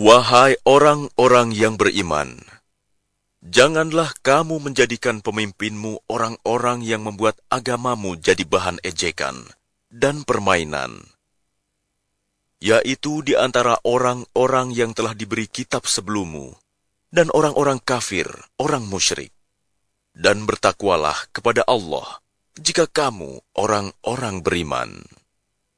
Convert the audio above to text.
Wahai orang-orang yang beriman, janganlah kamu menjadikan pemimpinmu orang-orang yang membuat agamamu jadi bahan ejekan dan permainan, yaitu di antara orang-orang yang telah diberi kitab sebelummu dan orang-orang kafir, orang musyrik. Dan bertakwalah kepada Allah jika kamu orang-orang beriman.